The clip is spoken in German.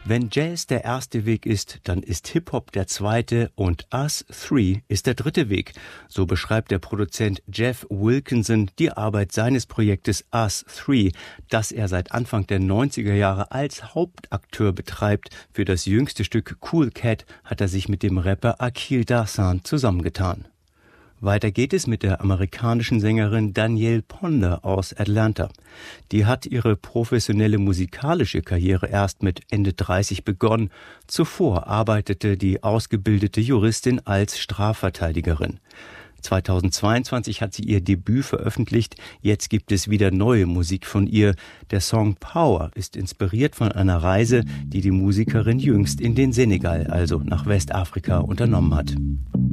Wenn Jazz der erste Weg ist, dann ist Hip-Hop der zweite und Us 3 ist der dritte Weg. So beschreibt der Produzent Jeff Wilkinson die Arbeit seines Projektes Us 3, das er seit Anfang der 90er Jahre als Hauptakteur betreibt. Für das jüngste Stück Cool Cat hat er sich mit dem Rapper Akil Darsan zusammengetan. Weiter geht es mit der amerikanischen Sängerin Danielle Ponder aus Atlanta. Die hat ihre professionelle musikalische Karriere erst mit Ende 30 begonnen. Zuvor arbeitete die ausgebildete Juristin als Strafverteidigerin. 2022 hat sie ihr Debüt veröffentlicht. Jetzt gibt es wieder neue Musik von ihr. Der Song Power ist inspiriert von einer Reise, die die Musikerin jüngst in den Senegal, also nach Westafrika, unternommen hat.